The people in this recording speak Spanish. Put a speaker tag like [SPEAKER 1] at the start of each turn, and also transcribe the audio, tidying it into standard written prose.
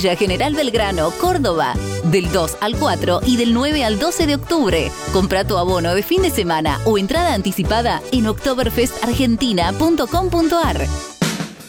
[SPEAKER 1] Villa General Belgrano, Córdoba, del 2 al 4 y del 9 al 12 de octubre. Compra tu abono de fin de semana o entrada anticipada en oktoberfestargentina.com.ar.